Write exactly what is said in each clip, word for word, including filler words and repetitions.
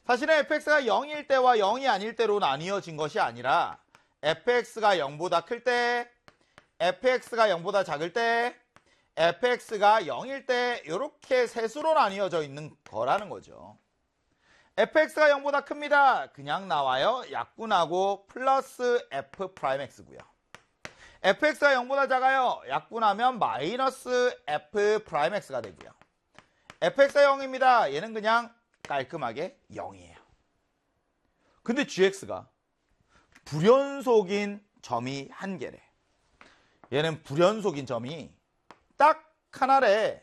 사실은 fx가 영일 때와 영이 아닐 때로 나뉘어진 것이 아니라 fx가 영보다 클 때, fx가 영보다 작을 때, fx가 영일 때 이렇게 셋으로 나뉘어져 있는 거라는 거죠. fx가 영보다 큽니다. 그냥 나와요. 약분하고 플러스 f'x고요. fx가 영보다 작아요. 약분하면 마이너스 f'x가 되고요. fx가 영입니다. 얘는 그냥 깔끔하게 영이에요. 근데 gx가 불연속인 점이 한 개래. 얘는 불연속인 점이 딱 하나래.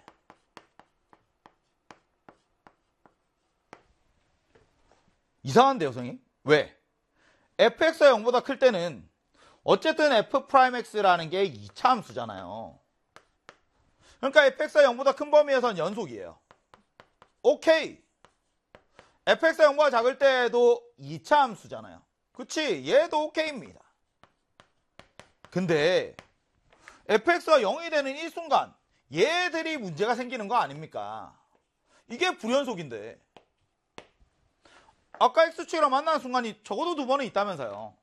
이상한데요, 선생님? 왜? fx가 영보다 클 때는 어쨌든 f'x라는 게 이 차 함수잖아요. 그러니까 fx가 영보다 큰 범위에선 연속이에요. 오케이. fx가 영보다 작을 때도 이 차 함수잖아요. 그치? 얘도 오케이입니다. 근데 fx가 영이 되는 이 순간 얘들이 문제가 생기는 거 아닙니까? 이게 불연속인데 아까 x축이랑 만나는 순간이 적어도 두 번은 있다면서요.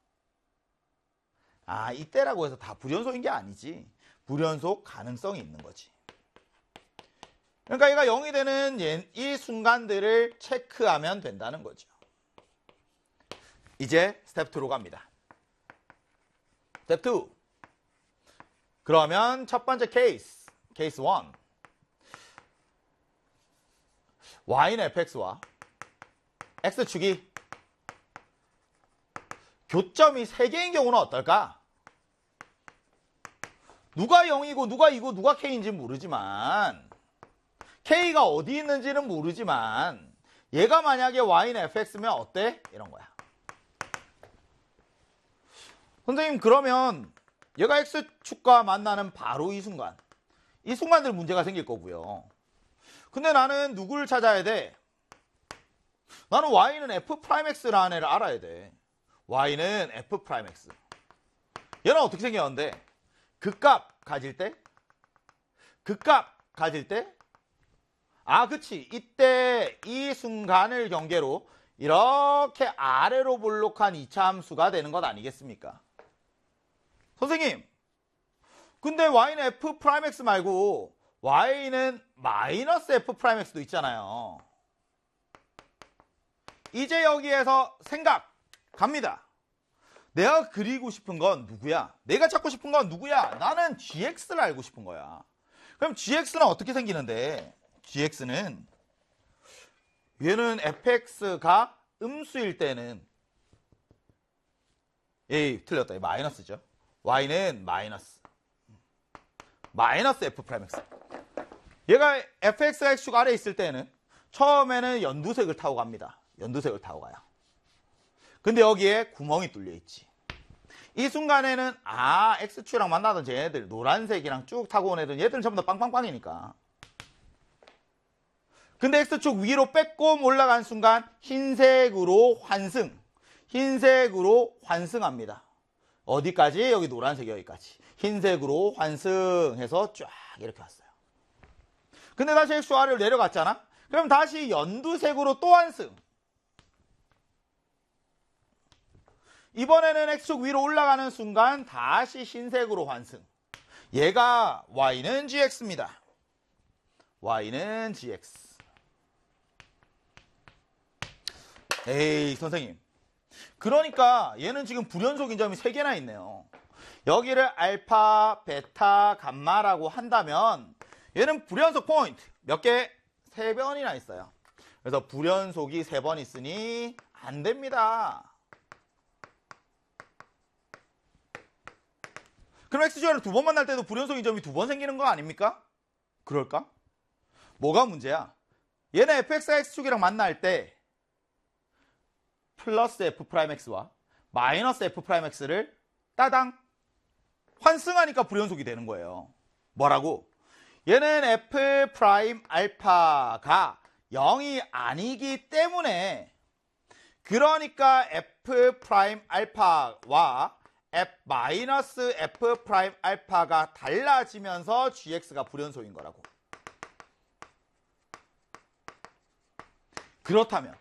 아, 이때라고 해서 다 불연속인 게 아니지. 불연속 가능성이 있는 거지. 그러니까 얘가 영이 되는 이 순간들을 체크하면 된다는 거죠. 이제 스텝 이로 갑니다. 스텝 이. 그러면 첫 번째 케이스, 케이스 일. y는 fx와 x축이 교점이 세 개인 경우는 어떨까? 누가 영이고 누가 이고 누가 k인지는 모르지만 k가 어디 있는지는 모르지만 얘가 만약에 y는 fx면 어때? 이런 거야. 선생님 그러면 얘가 x축과 만나는 바로 이 순간 이 순간들 문제가 생길 거고요. 근데 나는 누구를 찾아야 돼? 나는 y는 f'x라는 애를 알아야 돼. y는 f'x. 얘는 어떻게 생겼는데? 극값 가질 때? 극값 가질 때? 아, 그치. 이때 이 순간을 경계로 이렇게 아래로 볼록한 이 차 함수가 되는 것 아니겠습니까? 선생님, 근데 y는 f'x 말고 y는 마이너스 f'x도 있잖아요. 이제 여기에서 생각 갑니다. 내가 그리고 싶은 건 누구야? 내가 찾고 싶은 건 누구야? 나는 gx를 알고 싶은 거야. 그럼 gx는 어떻게 생기는데? gx는 얘는 fx가 음수일 때는 에이 틀렸다. 마이너스죠. y는 마이너스 마이너스 f'x. 얘가 fx가 x축 아래에 있을 때는 처음에는 연두색을 타고 갑니다. 연두색을 타고 가요. 근데 여기에 구멍이 뚫려 있지. 이 순간에는 아 x축이랑 만나던 쟤네들 노란색이랑 쭉 타고 온 애들 얘들은 전부 다 빵빵빵이니까. 근데 x축 위로 빼꼼 올라간 순간 흰색으로 환승. 흰색으로 환승합니다. 어디까지? 여기 노란색 여기까지. 흰색으로 환승해서 쫙 이렇게 왔어요. 근데 다시 x축 아래로 내려갔잖아? 그럼 다시 연두색으로 또 환승. 이번에는 x축 위로 올라가는 순간 다시 흰색으로 환승. 얘가 y는 gx입니다. y는 gx. 에이 선생님. 그러니까 얘는 지금 불연속인 점이 세 개나 있네요. 여기를 알파, 베타, 감마라고 한다면 얘는 불연속 포인트 몇 개? 세 번이나 있어요. 그래서 불연속이 세 번 있으니 안 됩니다. 그럼 x축을 두 번 만날 때도 불연속인 점이 두 번 생기는 거 아닙니까? 그럴까? 뭐가 문제야? 얘는 fx가 x축이랑 만날 때 플러스 f'x와 마이너스 f'x를 따당 환승하니까 불연속이 되는 거예요. 뭐라고? 얘는 f'알파가 영이 아니기 때문에 그러니까 f'알파와 f-f'알파가 달라지면서 gx가 불연속인 거라고. 그렇다면